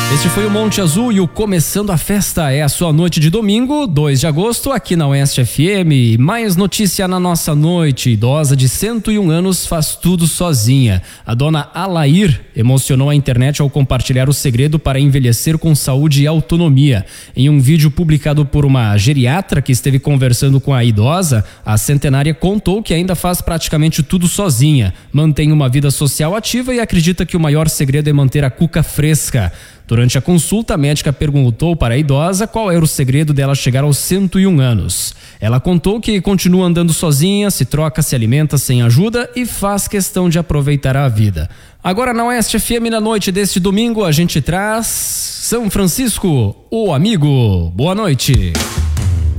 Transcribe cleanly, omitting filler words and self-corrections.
Este foi o Monte Azul e o Começando a Festa. É a sua noite de domingo, 2 de agosto, aqui na Oeste FM. Mais notícia na nossa noite. Idosa de 101 anos faz tudo sozinha. A dona Alair emocionou a internet ao compartilhar o segredo para envelhecer com saúde e autonomia. Em um vídeo publicado por uma geriatra que esteve conversando com a idosa, a centenária contou que ainda faz praticamente tudo sozinha, mantém uma vida social ativa e acredita que o maior segredo é manter a cuca fresca. Durante a consulta, a médica perguntou para a idosa qual era o segredo dela chegar aos 101 anos. Ela contou que continua andando sozinha, se troca, se alimenta sem ajuda e faz questão de aproveitar a vida. Agora na Oeste FM, na noite deste domingo, a gente traz São Francisco, o amigo. Boa noite.